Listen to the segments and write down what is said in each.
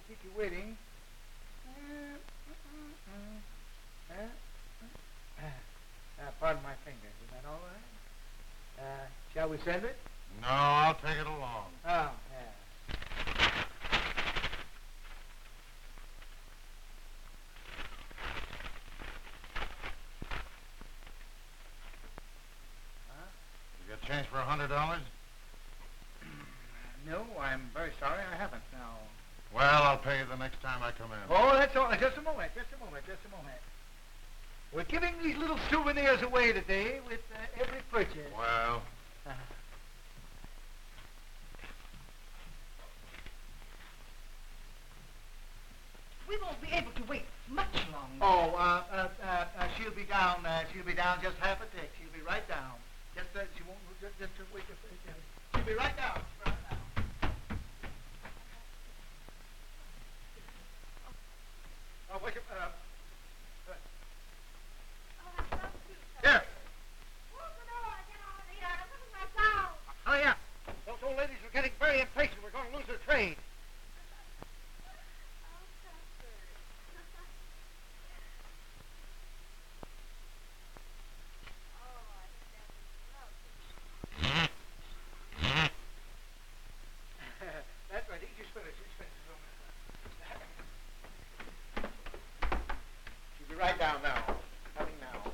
keep you waiting. Pardon my fingers. Is that all right? Shall we send it? No, I'll take it along. Oh, yeah. You got change for $100? No, I'm very sorry. I haven't now. Well, I'll pay you the next time I come in. Oh, that's all right. Just a moment. We're giving these little souvenirs away today with every purchase. Well... We won't be able to wait much longer. Oh, she'll be down. She'll be down just half a tick. She'll be right down. She won't. Just wait. She'll be right down. Oh, wait. Here. Hurry up. Those old ladies are getting very impatient. We're going to lose their train. That's right. Eat your spinach. She'll be right down now. Coming now.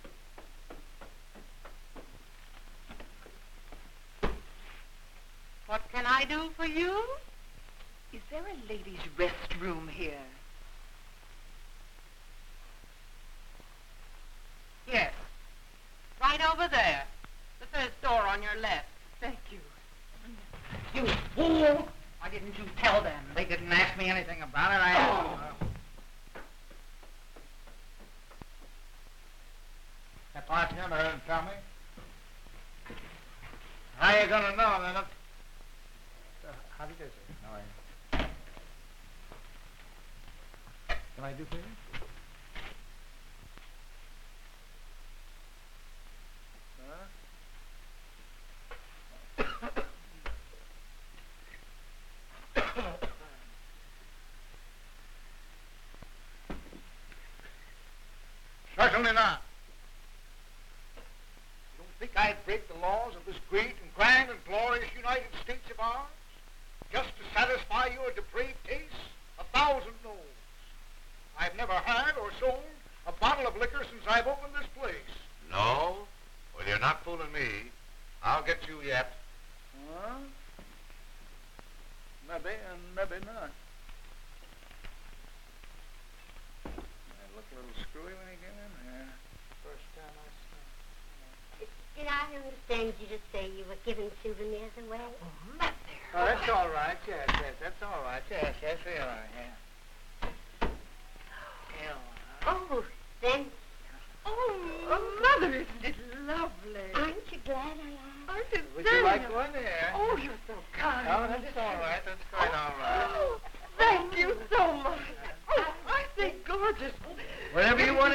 What can I do for you? Is there a ladies' restroom here? Yes. Right over there. The first door on your left. Thank you. You fool! Why didn't you tell them? They didn't ask me anything about it. That bartender didn't tell me. How you gonna know then? How do you do, sir? How are you? Can I do for you? Certainly not. You don't think I'd break the laws of this great and grand and glorious United States of ours just to satisfy your depraved taste? 1,000 no's. I've never had or sold a bottle of liquor since I've opened this place. No? Well, you're not fooling me. I'll get you yet. Huh? Maybe and maybe not. I look a little screwy when I get in here. First time I saw. Did I understand you to say you were giving souvenirs away? Oh, Mother. Oh, that's all right. Yes, that's all right. Yes, we are. Yeah. Oh, then. Oh, Mother, isn't it lovely? Aren't you glad I asked? Aren't you Would you like one there? Oh, you're so kind. Oh, that's all right. That's quite all right. Oh, thank you so much. Oh, I think gorgeous. Whatever you want